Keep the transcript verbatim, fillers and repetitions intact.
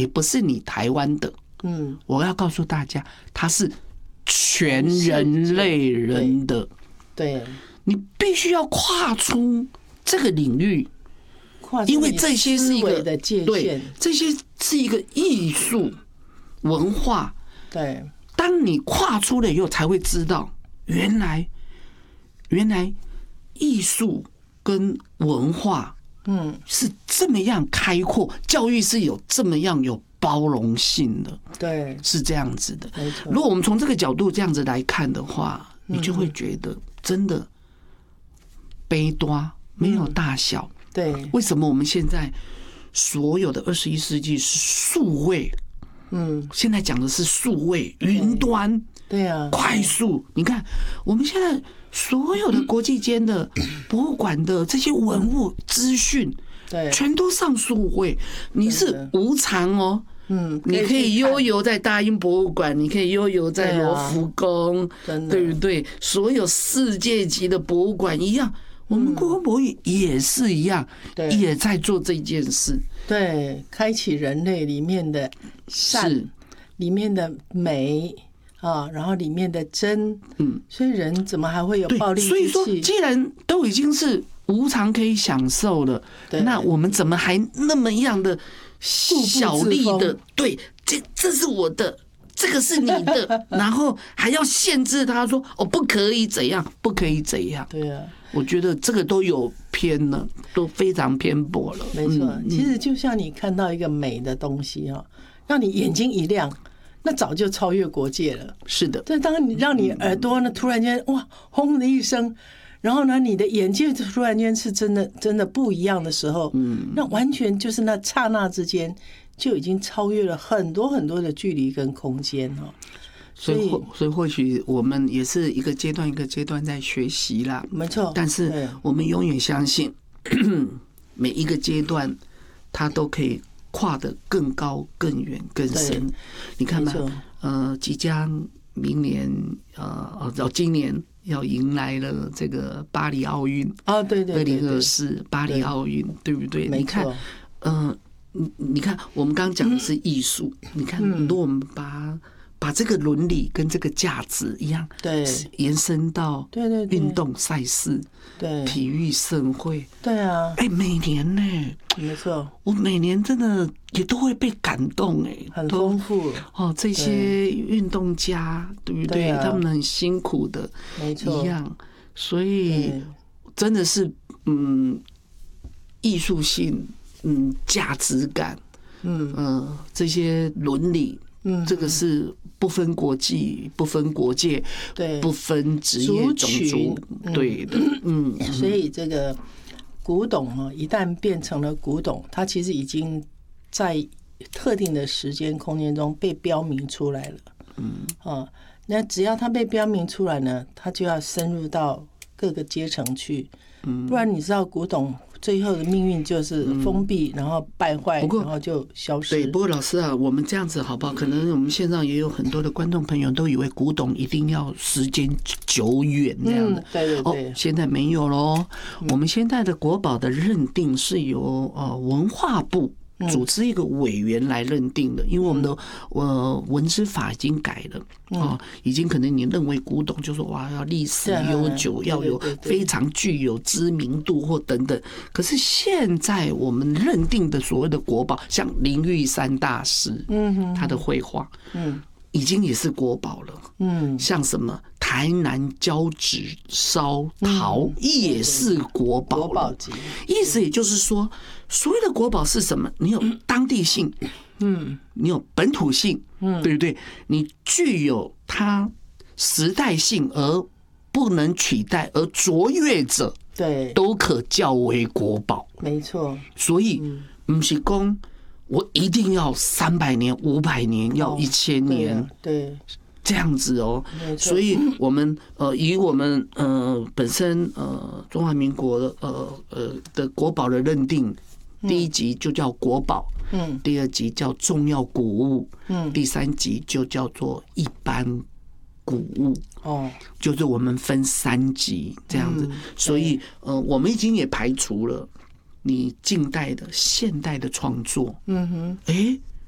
也不是你台湾的，嗯，我要告诉大家，它是全人类人的， 对，对你必须要跨出这个领域，因为这些是一个的界限， 对，这些是一个艺术文化， 对， 当你跨出了以后，才会知道原来原来艺术跟文化，嗯，是这么样开阔，教育是有这么样有包容性的， 对， 是这样子的。 没错， 如果我们从这个角度这样子来看的话，你就会觉得真的悲多没有大小。 嗯、对， 为什么我们现在所有的二十一世纪是数位？嗯，现在讲的是数位云端， 对啊， 快速。你看，我们现在所有的国际间的博物馆的这些文物资讯， 对， 全都上数位。你是无偿哦，嗯，你可以悠游在大英博物馆，你可以悠游在罗浮宫，对不对？所有世界级的博物馆一样。我们故宫博物院也是一样，也在做这件事。 对，开启人类里面的善，里面的美啊，然后里面的真，嗯，所以人怎么还会有暴力之气？ 所以说，既然都已经是无偿可以享受了，那我们怎么还那么样的小力的？对，这这是我的。这个是你的，然后还要限制他说哦，不可以怎样，不可以怎样。 对啊， 我觉得这个都有偏了，都非常偏颇了。 没错，嗯、其实就像你看到一个美的东西哈，让你眼睛一亮，那早就超越国界了。 是的， 但当你让你耳朵呢突然间哇轰的一声，然后呢你的眼界突然间是真的真的不一样的时候，嗯，那完全就是那刹那之间。就已经超越了很多很多的距离跟空间哈， 所以所以或许我们也是一个阶段一个阶段在学习啦， 没错。 但是我们永远相信，每一个阶段它都可以跨得更高、更远、更深。你看吧，呃，即将明年呃哦，今年要迎来了这个巴黎奥运啊，对对， 二零二四巴黎奥运，对不对？你看，嗯。你你看，我们刚刚讲的是艺术。你看，如果我们把把这个伦理跟这个价值一样， 对， 延伸到对对运动赛事， 对， 体育盛会， 对啊， 哎，每年呢， 没错， 我每年真的也都会被感动，哎， 很丰富哦，这些运动家，对不对？他们很辛苦的， 没错， 一样，所以真的是，嗯，艺术性。嗯，价值感，嗯呃，这些伦理，嗯，这个是不分国际、不分国界、 对， 不分职业、种族，对的，嗯。 所以这个古董啊，一旦变成了古董，它其实已经在特定的时间空间中被标明出来了，嗯啊，那只要它被标明出来呢，它就要深入到各个阶层去，嗯，不然你知道古董。最后的命运就是封闭，然后败坏，然后就消失。 对，不过老师啊，我们这样子好不好？可能我们线上也有很多的观众朋友都以为古董一定要时间久远这样的， 嗯、对对对。 哦，现在没有咯。我们现在的国宝的认定是由呃文化部组织一个委员来认定的，因为我们的呃文资法已经改了哦，已经可能你认为古董就说哇要历史悠久，要有非常具有知名度或等等。可是现在我们认定的所谓的国宝，像林玉山大师，嗯，他的绘画，嗯，已经也是国宝了，嗯，像什么台南交趾烧陶也是国宝了。意思也就是说，所谓的国宝是什么？你有当地性，嗯，你有本土性，嗯，对不对？你具有它时代性而不能取代而卓越者， 对， 都可叫为国宝。 没错。 所以不是说我一定要三百年、五百年，要一千年， 对。 这样子哦，所以我们呃以我们呃本身呃中华民国的呃呃的国宝的认定，第一级就叫国宝，嗯，第二级叫重要古物，嗯，第三级就叫做一般古物，哦，就是我们分三级这样子，所以呃我们已经也排除了你近代的、现代的创作，嗯哼，哎。